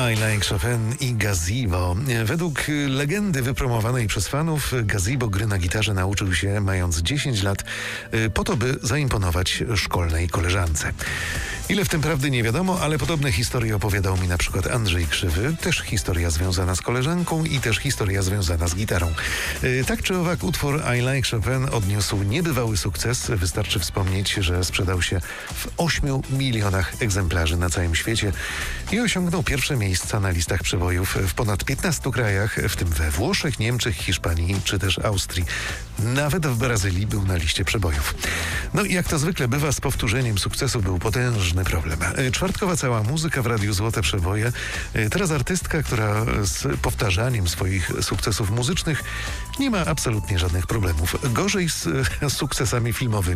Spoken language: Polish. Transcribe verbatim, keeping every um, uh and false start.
I Like Chopin i Gazebo. Według legendy wypromowanej przez fanów, Gazebo gry na gitarze nauczył się mając dziesięć lat, po to, by zaimponować szkolnej koleżance. Ile w tym prawdy nie wiadomo, ale podobne historie opowiadał mi na przykład Andrzej Krzywy. Też historia związana z koleżanką i też historia związana z gitarą. Tak czy owak, utwór I Like Chopin odniósł niebywały sukces. Wystarczy wspomnieć, że sprzedał się w ośmiu milionach egzemplarzy na całym świecie i osiągnął pierwsze miejsca na listach przebojów w ponad piętnastu krajach, w tym we Włoszech, Niemczech, Hiszpanii czy też Austrii. Nawet w Brazylii był na liście przebojów. No i jak to zwykle bywa, z powtórzeniem sukcesu był potężny problem. Czwartkowa cała muzyka w Radiu Złote Przeboje. Teraz artystka, która z powtarzaniem swoich sukcesów muzycznych nie ma absolutnie żadnych problemów. Gorzej z sukcesami filmowymi.